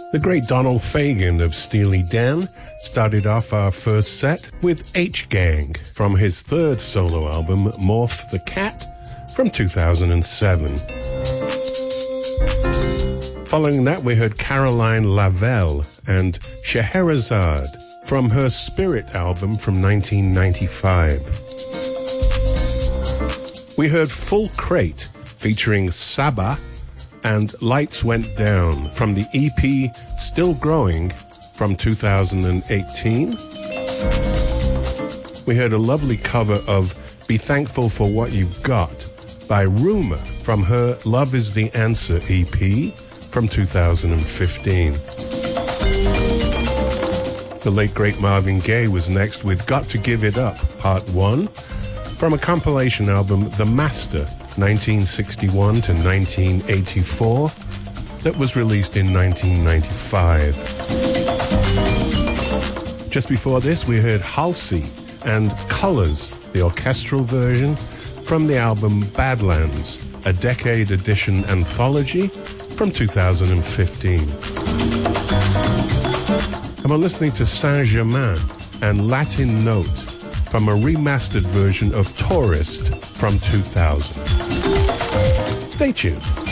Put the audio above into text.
The great Donald Fagen of Steely Dan started off our first set with H-Gang from his third solo album, Morph the Cat, from 2007. Following that, we heard Caroline Lavelle and Scheherazade from her Spirit album from 1995. We heard Full Crate featuring Saba and Lights Went Down from the EP Still Growing from 2018. We heard a lovely cover of Be Thankful for What You've Got by Rumour from her Love is the Answer EP from 2015. The late great Marvin Gaye was next with Got to Give It Up Part 1 from a compilation album The Master 1961 to 1984 that was released in 1995. Just before this, we heard Halsey and Colors, the orchestral version, from the album Badlands, a Decade Edition Anthology from 2015. And we're listening to Saint-Germain and Latin Note from a remastered version of Tourist from 2000. Stay tuned.